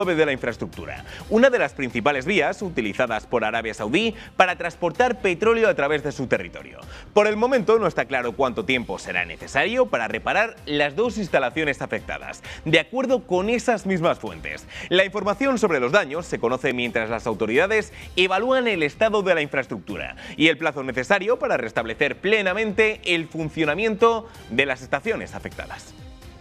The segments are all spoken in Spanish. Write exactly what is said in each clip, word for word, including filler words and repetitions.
de la infraestructura, una de las principales vías utilizadas por Arabia Saudí para transportar petróleo a través de su territorio. Por el momento no está claro cuánto tiempo será necesario para reparar las dos instalaciones afectadas, de acuerdo con esas mismas fuentes. La información sobre los daños se conoce mientras las autoridades evalúan el estado de la infraestructura y el plazo necesario para restablecer plenamente el funcionamiento de las estaciones afectadas.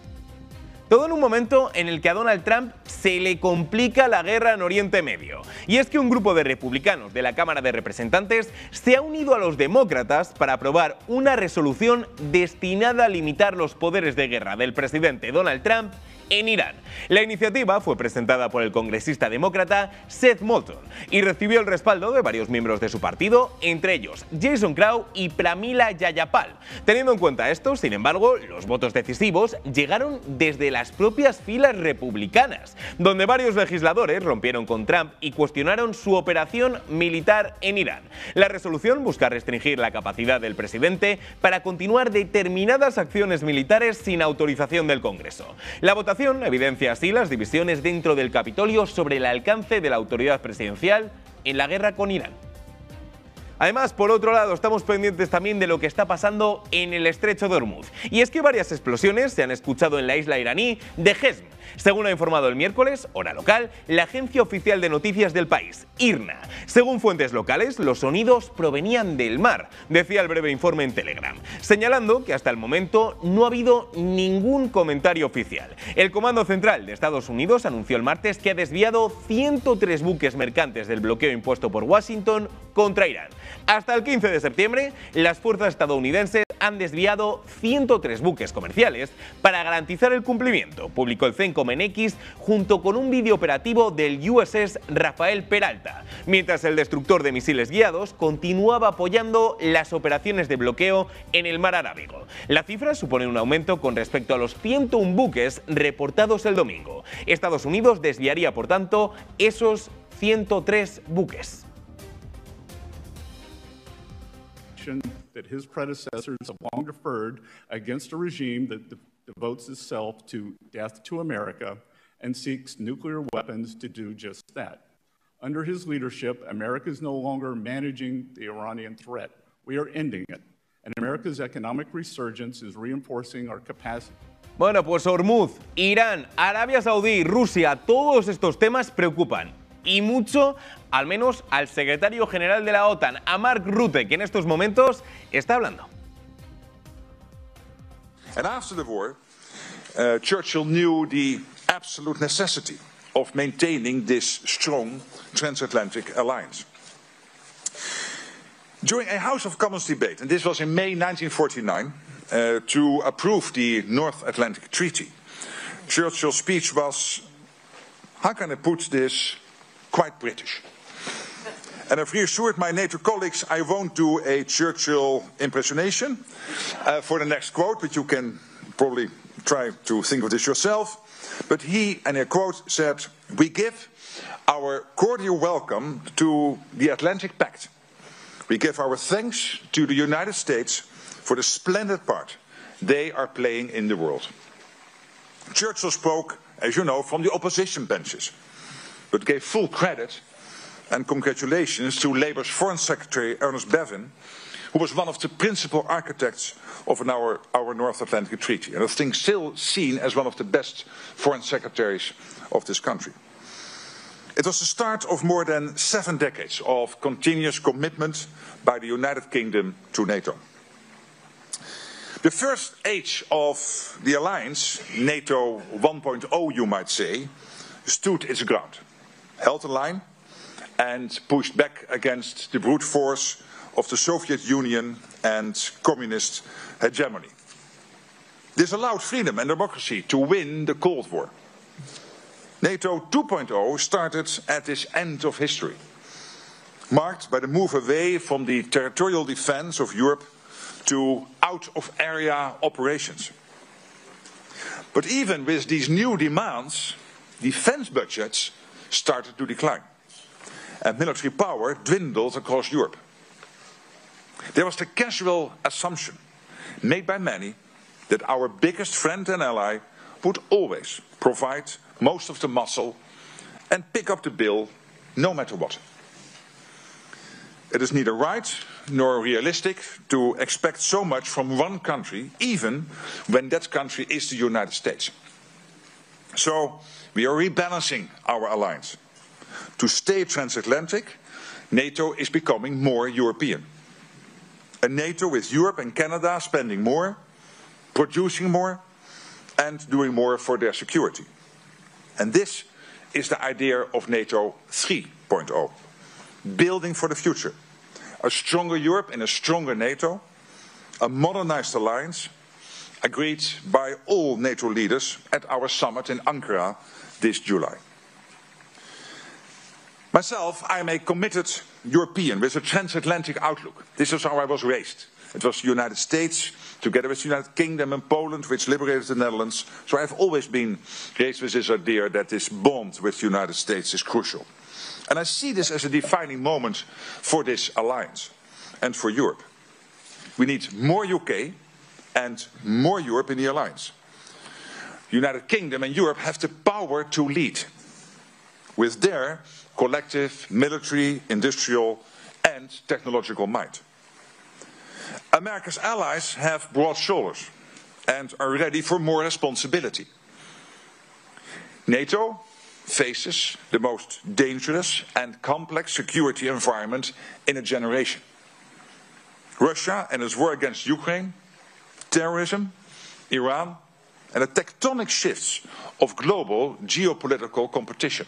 Todo en un momento en el que a Donald Trump se le complica la guerra en Oriente Medio. Y es que un grupo de republicanos de la Cámara de Representantes se ha unido a los demócratas para aprobar una resolución destinada a limitar los poderes de guerra del presidente Donald Trump en Irán. La iniciativa fue presentada por el congresista demócrata Seth Moulton y recibió el respaldo de varios miembros de su partido, entre ellos Jason Crow y Pramila Jayapal. Teniendo en cuenta esto, sin embargo, los votos decisivos llegaron desde las propias filas republicanas, donde varios legisladores rompieron con Trump y cuestionaron su operación militar en Irán. La resolución busca restringir la capacidad del presidente para continuar determinadas acciones militares sin autorización del Congreso. La votación evidencia así las divisiones dentro del Capitolio sobre el alcance de la autoridad presidencial en la guerra con Irán. Además, por otro lado, estamos pendientes también de lo que está pasando en el estrecho de Hormuz. Y es que varias explosiones se han escuchado en la isla iraní de Hezm. Según ha informado el miércoles, hora local, la agencia oficial de noticias del país, IRNA. Según fuentes locales, los sonidos provenían del mar, decía el breve informe en Telegram, señalando que hasta el momento no ha habido ningún comentario oficial. El Comando Central de Estados Unidos anunció el martes que ha desviado ciento tres buques mercantes del bloqueo impuesto por Washington contra Irán. Hasta el quince de septiembre, las fuerzas estadounidenses han desviado ciento tres buques comerciales para garantizar el cumplimiento, publicó el CENTCOM en X junto con un vídeo operativo del U S S Rafael Peralta, mientras el destructor de misiles guiados continuaba apoyando las operaciones de bloqueo en el mar Arábigo. La cifra supone un aumento con respecto a los ciento uno buques reportados el domingo. Estados Unidos desviaría, por tanto, esos ciento tres buques. That his predecessors have long deferred against a regime that de devotes itself to death to America and seeks nuclear weapons to do just that. Under his leadership, America is no longer managing the Iranian threat. We are ending it. And America's economic resurgence is reinforcing our capacity. Bueno, pues Hormuz, Irán, Arabia Saudí, Rusia, todos estos temas preocupan. Y mucho, al menos al secretario general de la OTAN, a Mark Rutte, que en estos momentos está hablando. And after the war, uh, Churchill knew the absolute necessity of maintaining this strong transatlantic alliance. During a House of Commons debate, and this was in May nineteen forty-nine, uh, to approve the North Atlantic Treaty, Churchill's speech was, how can I put this, quite British. And I've reassured my NATO colleagues I won't do a Churchill impersonation uh, for the next quote, but you can probably try to think of this yourself. But he, and I quote, said, "We give our cordial welcome to the Atlantic Pact. We give our thanks to the United States for the splendid part they are playing in the world." Churchill spoke, as you know, from the opposition benches, but gave full credit and congratulations to Labour's Foreign Secretary Ernest Bevin, who was one of the principal architects of an our, our North Atlantic Treaty, and I think still seen as one of the best foreign secretaries of this country. It was the start of more than seven decades of continuous commitment by the United Kingdom to NATO. The first age of the alliance, NATO one point oh you might say, stood its ground, held the line and pushed back against the brute force of the Soviet Union and communist hegemony. This allowed freedom and democracy to win the Cold War. NATO two point oh started at this end of history, marked by the move away from the territorial defense of Europe to out-of-area operations. But even with these new demands, defense budgets started to decline, and military power dwindled across Europe. There was the casual assumption, made by many, that our biggest friend and ally would always provide most of the muscle and pick up the bill no matter what. It is neither right nor realistic to expect so much from one country, even when that country is the United States. So we are rebalancing our alliance. To stay transatlantic, NATO is becoming more European. A NATO with Europe and Canada spending more, producing more, and doing more for their security. And this is the idea of NATO three point oh. Building for the future. A stronger Europe and a stronger NATO. A modernized alliance agreed by all NATO leaders at our summit in Ankara this July. Myself, I am a committed European with a transatlantic outlook. This is how I was raised. It was the United States, together with the United Kingdom and Poland, which liberated the Netherlands. So I have always been raised with this idea that this bond with the United States is crucial. And I see this as a defining moment for this alliance and for Europe. We need more U K and more Europe in the alliance. The United Kingdom and Europe have the power to lead with their collective military, industrial and technological might. America's allies have broad shoulders and are ready for more responsibility. NATO faces the most dangerous and complex security environment in a generation. Russia and its war against Ukraine, terrorism, Iran, and the tectonic shifts of global geopolitical competition.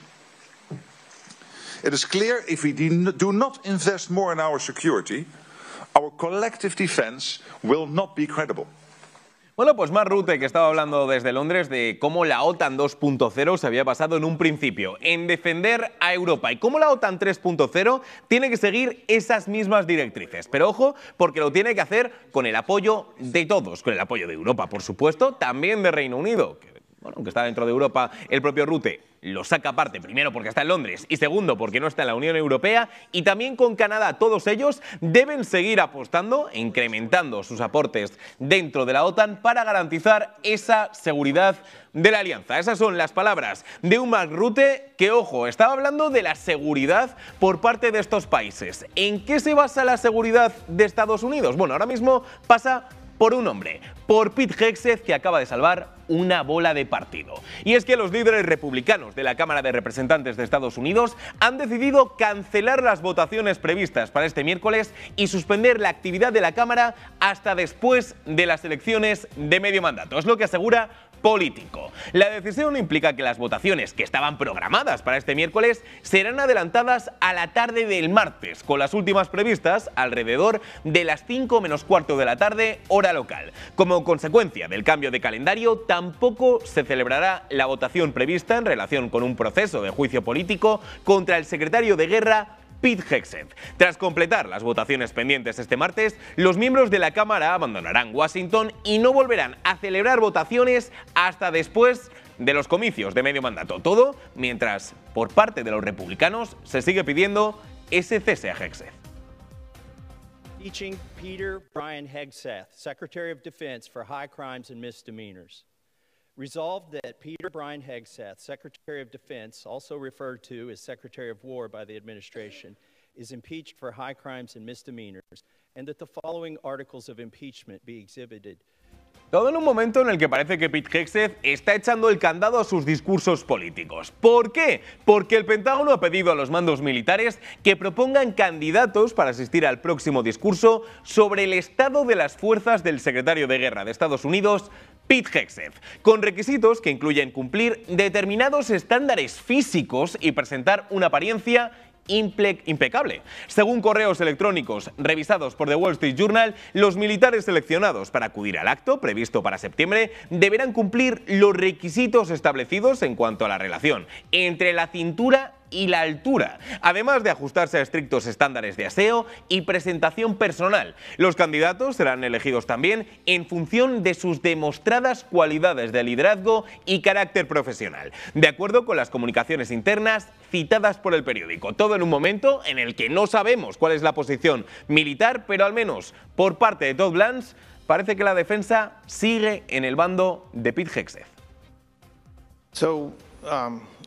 It is clear if we do not invest more in our security, our collective defense will not be credible. Bueno, pues Mark Rutte, que estaba hablando desde Londres de cómo la OTAN dos punto cero se había basado en un principio, en defender a Europa, y cómo la OTAN tres punto cero tiene que seguir esas mismas directrices. Pero ojo, porque lo tiene que hacer con el apoyo de todos, con el apoyo de Europa, por supuesto, también de Reino Unido, que, bueno, aunque está dentro de Europa, el propio Rutte lo saca aparte, primero porque está en Londres y segundo porque no está en la Unión Europea, y también con Canadá. Todos ellos deben seguir apostando e incrementando sus aportes dentro de la OTAN para garantizar esa seguridad de la alianza. Esas son las palabras de un Mark Rutte que, ojo, estaba hablando de la seguridad por parte de estos países. ¿En qué se basa la seguridad de Estados Unidos? Bueno, ahora mismo pasa por un hombre, por Pete Hegseth, que acaba de salvar una bola de partido. Y es que los líderes republicanos de la Cámara de Representantes de Estados Unidos han decidido cancelar las votaciones previstas para este miércoles y suspender la actividad de la Cámara hasta después de las elecciones de medio mandato. Es lo que asegura Político. La decisión implica que las votaciones que estaban programadas para este miércoles serán adelantadas a la tarde del martes, con las últimas previstas alrededor de las cinco menos cuarto de la tarde, hora local. Como consecuencia del cambio de calendario, tampoco se celebrará la votación prevista en relación con un proceso de juicio político contra el secretario de Guerra Pete Hegseth. Tras completar las votaciones pendientes este martes, los miembros de la Cámara abandonarán Washington y no volverán a celebrar votaciones hasta después de los comicios de medio mandato. Todo mientras, por parte de los republicanos, se sigue pidiendo ese cese a Hegseth. Impeaching Peter Brian Hegseth, Secretary of Defense for high crimes and misdemeanors. Resolved that Peter Brian Hegseth, Secretary of Defense, also referred to as Secretary of War by the administration, is impeached for high crimes and misdemeanors, and that the following articles of impeachment be exhibited. Todo en un momento en el que parece que Pete Hegseth está echando el candado a sus discursos políticos. ¿Por qué? Porque el Pentágono ha pedido a los mandos militares que propongan candidatos para asistir al próximo discurso sobre el estado de las fuerzas del secretario de Guerra de Estados Unidos, Pete Hegseth, con requisitos que incluyen cumplir determinados estándares físicos y presentar una apariencia impecable. Según correos electrónicos revisados por The Wall Street Journal, los militares seleccionados para acudir al acto previsto para septiembre deberán cumplir los requisitos establecidos en cuanto a la relación entre la cintura y la altura, además de ajustarse a estrictos estándares de aseo y presentación personal. Los candidatos serán elegidos también en función de sus demostradas cualidades de liderazgo y carácter profesional, de acuerdo con las comunicaciones internas citadas por el periódico. Todo en un momento en el que no sabemos cuál es la posición militar, pero al menos por parte de Todd Blanche parece que la defensa sigue en el bando de Pete Hegseth. So, um...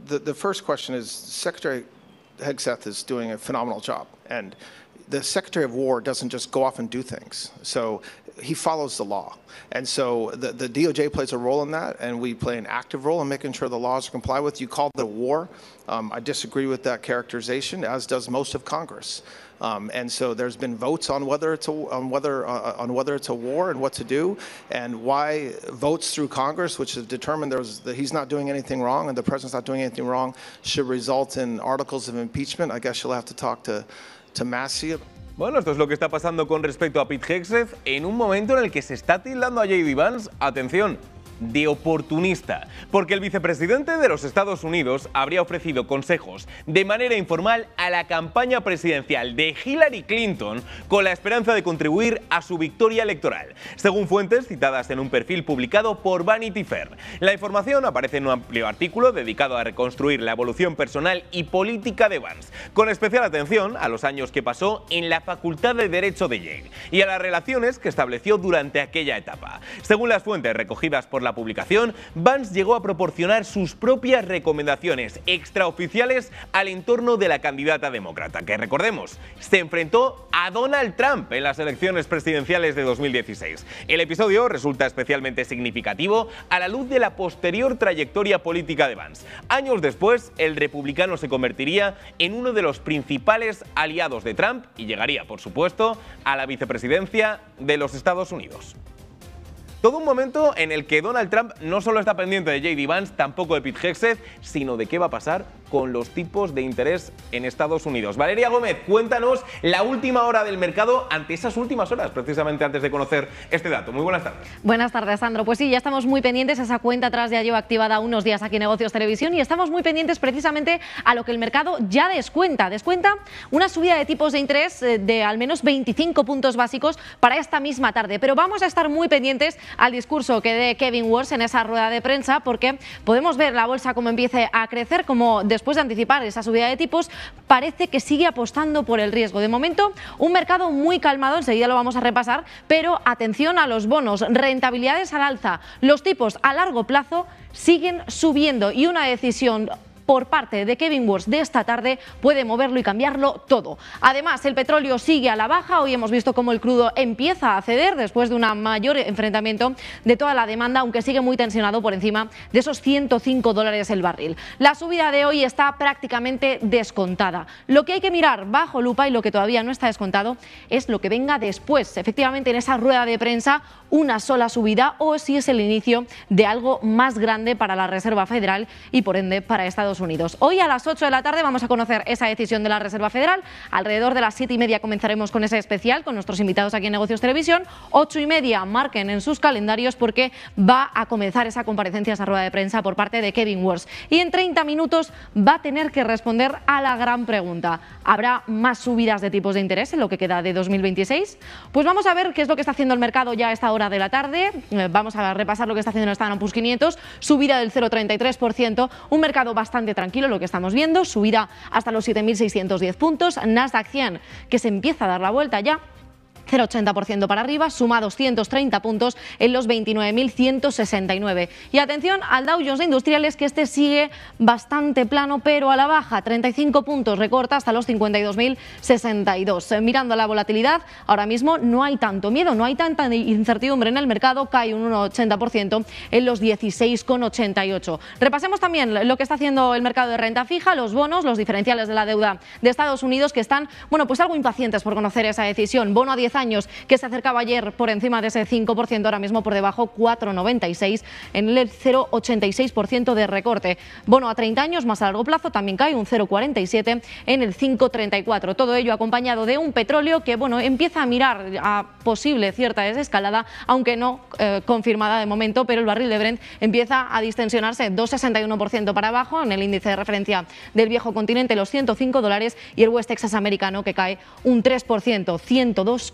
the, the first question is, Secretary Hegseth is doing a phenomenal job. And the Secretary of War doesn't just go off and do things. So he follows the law. And so the, the D O J plays a role in that, and we play an active role in making sure the laws are complied with. You called it a war. Um, I disagree with that characterization, as does most of Congress. Um, and so there's been votes on whether it's a on whether uh, on whether it's a war and what to do, and why votes through Congress, which have determined there's that he's not doing anything wrong and the president's not doing anything wrong, should result in articles of impeachment. I guess you'll have to talk to to Massey. Bueno, esto es lo que está pasando con respecto a Pete Hegseth en un momento en el que se está tildando a J D Vance, atención, de oportunista, porque el vicepresidente de los Estados Unidos habría ofrecido consejos de manera informal a la campaña presidencial de Hillary Clinton con la esperanza de contribuir a su victoria electoral, según fuentes citadas en un perfil publicado por Vanity Fair. La información aparece en un amplio artículo dedicado a reconstruir la evolución personal y política de Vance, con especial atención a los años que pasó en la Facultad de Derecho de Yale y a las relaciones que estableció durante aquella etapa. Según las fuentes recogidas por la publicación, Vance llegó a proporcionar sus propias recomendaciones extraoficiales al entorno de la candidata demócrata, que recordemos, se enfrentó a Donald Trump en las elecciones presidenciales de dos mil dieciséis. El episodio resulta especialmente significativo a la luz de la posterior trayectoria política de Vance. Años después, el republicano se convertiría en uno de los principales aliados de Trump y llegaría, por supuesto, a la vicepresidencia de los Estados Unidos. Todo un momento en el que Donald Trump no solo está pendiente de J D Vance, tampoco de Pete Hegseth, sino de qué va a pasar con los tipos de interés en Estados Unidos. Valeria Gómez, cuéntanos la última hora del mercado ante esas últimas horas, precisamente antes de conocer este dato. Muy buenas tardes. Buenas tardes, Sandro. Pues sí, ya estamos muy pendientes a esa cuenta atrás ya lleva activada unos días aquí en Negocios Televisión y estamos muy pendientes precisamente a lo que el mercado ya descuenta. Descuenta una subida de tipos de interés de al menos veinticinco puntos básicos para esta misma tarde. Pero vamos a estar muy pendientes al discurso que dé Kevin Warsh en esa rueda de prensa, porque podemos ver la bolsa como empiece a crecer, como después de anticipar esa subida de tipos, parece que sigue apostando por el riesgo. De momento, un mercado muy calmado, enseguida lo vamos a repasar, pero atención a los bonos, rentabilidades al alza, los tipos a largo plazo siguen subiendo y una decisión por parte de Kevin Warsh de esta tarde puede moverlo y cambiarlo todo. Además, el petróleo sigue a la baja. Hoy hemos visto cómo el crudo empieza a ceder después de un mayor enfrentamiento de toda la demanda, aunque sigue muy tensionado por encima de esos ciento cinco dólares el barril. La subida de hoy está prácticamente descontada. Lo que hay que mirar bajo lupa y lo que todavía no está descontado es lo que venga después. Efectivamente, en esa rueda de prensa, una sola subida o si es el inicio de algo más grande para la Reserva Federal y por ende para Estados Unidos. Hoy a las ocho de la tarde vamos a conocer esa decisión de la Reserva Federal. Alrededor de las siete y media comenzaremos con ese especial con nuestros invitados aquí en Negocios Televisión. Ocho y media marquen en sus calendarios porque va a comenzar esa comparecencia, esa rueda de prensa por parte de Kevin Warsh. Y en treinta minutos va a tener que responder a la gran pregunta: ¿habrá más subidas de tipos de interés en lo que queda de dos mil veintiséis? Pues vamos a ver qué es lo que está haciendo el mercado ya a esta hora de la tarde. Vamos a repasar lo que está haciendo el Standard and Poor's quinientos, subida del cero coma treinta y tres por ciento, un mercado bastante tranquilo lo que estamos viendo, subida hasta los siete mil seiscientos diez puntos, Nasdaq cien que se empieza a dar la vuelta ya, cero coma ochenta por ciento para arriba, suma doscientos treinta puntos en los veintinueve mil ciento sesenta y nueve. Y atención al Dow Jones de Industriales, que este sigue bastante plano, pero a la baja, treinta y cinco puntos, recorta hasta los cincuenta y dos mil sesenta y dos. Mirando la volatilidad, ahora mismo no hay tanto miedo, no hay tanta incertidumbre en el mercado, cae un uno coma ochenta por ciento en los dieciséis coma ochenta y ocho. Repasemos también lo que está haciendo el mercado de renta fija, los bonos, los diferenciales de la deuda de Estados Unidos, que están, bueno, pues algo impacientes por conocer esa decisión. Bono a diez años que se acercaba ayer por encima de ese cinco por ciento, ahora mismo por debajo, cuatro coma noventa y seis en el cero coma ochenta y seis por ciento de recorte. Bono a treinta años más a largo plazo también cae un cero coma cuarenta y siete en el cinco coma treinta y cuatro. Todo ello acompañado de un petróleo que, bueno, empieza a mirar a posible cierta desescalada, aunque no eh, confirmada de momento, pero el barril de Brent empieza a distensionarse dos coma sesenta y uno por ciento para abajo en el índice de referencia del viejo continente, los ciento cinco dólares, y el West Texas americano que cae un tres por ciento, ciento dos coma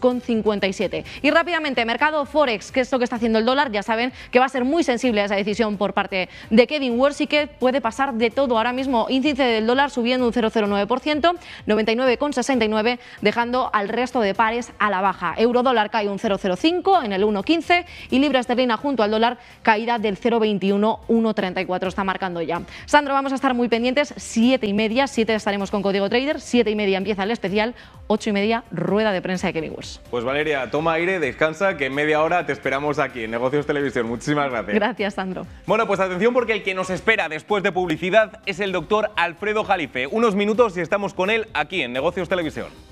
con cincuenta y siete. Y rápidamente, mercado Forex, que es lo que está haciendo el dólar. Ya saben que va a ser muy sensible a esa decisión por parte de Kevin Warsh y que puede pasar de todo. Ahora mismo índice del dólar subiendo un cero coma cero nueve por ciento, noventa y nueve con sesenta y nueve, dejando al resto de pares a la baja. Eurodólar cae un cero coma cero cinco en el uno coma quince y libra esterlina junto al dólar caída del cero coma veintiuno, uno coma treinta y cuatro está marcando ya. Sandro, vamos a estar muy pendientes, siete y media, siete estaremos con Código Trader, siete y media empieza el especial, ocho y media rueda de prensa de Kevin Warsh. Pues Valeria, toma aire, descansa, que en media hora te esperamos aquí en Negocios Televisión. Muchísimas gracias. Gracias, Sandro. Bueno, pues atención porque el que nos espera después de publicidad es el doctor Alfredo Jalife. Unos minutos y estamos con él aquí en Negocios Televisión.